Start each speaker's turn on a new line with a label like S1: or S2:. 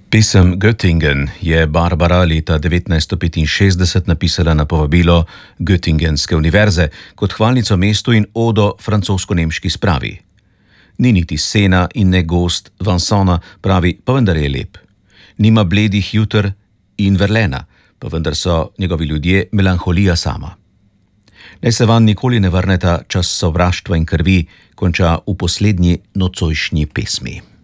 S1: Pesem Göttingen je Barbara leta 1965 napisala na povabilo Göttingenske univerze kot hvalnico mestu in odo francosko-nemški spravi. Ni niti sena in ne gost Vincenta, pravi, pa vendar je lep. Nima bledih juter in Verlena, pa vendar so njegovi ljudje melanholija sama. Naj se van nikoli ne vrneta čas sovraštva in krvi, konča v poslednji nocojšnji pesmi.